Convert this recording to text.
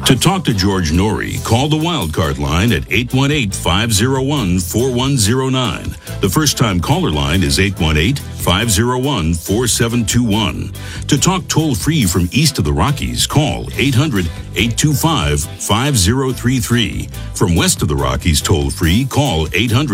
To talk to George Norrie, call the Wildcard line at 818-501-4109. The first-time caller line is 818-501-4721. To talk toll-free from east of the Rockies, call 800-825-5033. From west of the Rockies toll-free, call 800